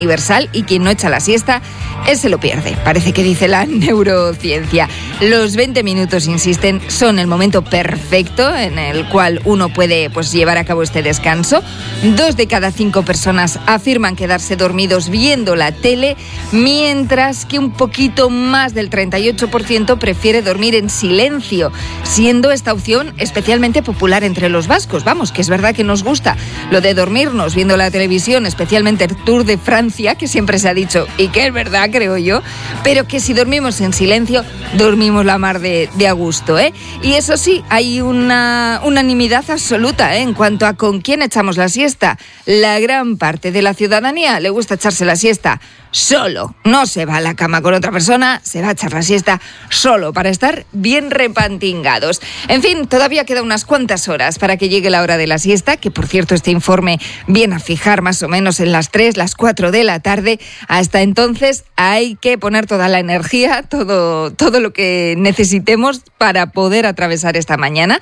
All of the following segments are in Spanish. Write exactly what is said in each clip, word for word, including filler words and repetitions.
universal y quien no echa la siesta, ese lo pierde. Parece que dice la neurociencia. Los veinte minutos, insisten, son el momento perfecto en el cual uno puede pues, llevar a cabo este descanso. Dos de cada cinco personas afirman quedarse dormidos viendo la tele, mientras que un poquito más del treinta y ocho por ciento prefiere dormir en silencio, siendo esta opción especialmente popular entre los vascos. Vamos, que es verdad que nos gusta lo de dormirnos viendo la televisión, especialmente el Tour de Francia, que siempre se ha dicho, y que es verdad, creo yo, pero que si dormimos en silencio, dormimos la mar de, de a gusto, ¿eh? Y eso sí, hay una unanimidad absoluta, ¿eh? En cuanto a con quién echamos la siesta. La gran parte de la ciudadanía le gusta echarse la siesta solo. No se va a la cama con otra persona, se va a echar la siesta solo para estar bien repantingados. En fin, todavía queda unas cuantas horas para que llegue la hora de la siesta, que por cierto este informe viene a fijar más o menos en las tres, las cuatro de la tarde. Hasta entonces hay que poner toda la energía, todo, todo lo que necesitemos para poder atravesar esta mañana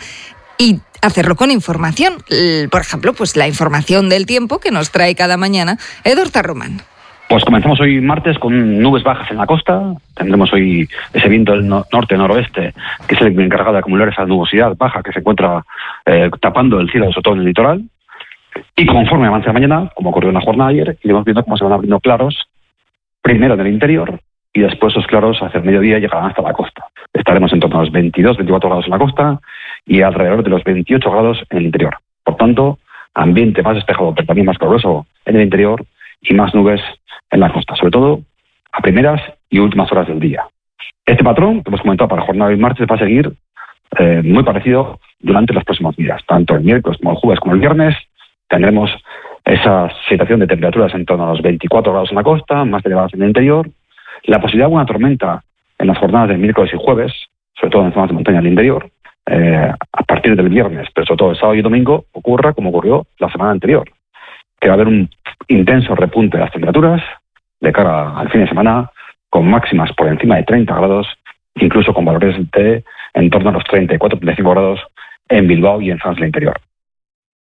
y hacerlo con información. Por ejemplo, pues la información del tiempo que nos trae cada mañana Edorta Román. Pues comenzamos hoy martes con nubes bajas en la costa. Tendremos hoy ese viento del no- norte-noroeste, que es el encargado de acumular esa nubosidad baja que se encuentra eh, tapando el cielo, sobre todo en el litoral. Y conforme avance la mañana, como ocurrió en la jornada de ayer, iremos viendo cómo se van abriendo claros, primero en el interior, y después esos claros hacia el mediodía llegarán hasta la costa. Estaremos en torno a los veintidós, veinticuatro grados en la costa y alrededor de los veintiocho grados en el interior. Por tanto, ambiente más despejado, pero también más caluroso en el interior y más nubes en la costa, sobre todo a primeras y últimas horas del día. Este patrón que hemos comentado para la jornada de martes va a seguir eh, muy parecido durante los próximos días. Tanto el miércoles como el jueves como el viernes tendremos esa situación de temperaturas en torno a los veinticuatro grados en la costa, más elevadas en el interior. La posibilidad de una tormenta en las jornadas del miércoles y jueves, sobre todo en zonas de montaña del interior, eh, a partir del viernes, pero sobre todo el sábado y domingo, ocurra como ocurrió la semana anterior, que va a haber un intenso repunte de las temperaturas de cara al fin de semana, con máximas por encima de treinta grados, incluso con valores de en torno a los treinta y cuatro, treinta y cinco grados en Bilbao y en zonas del interior.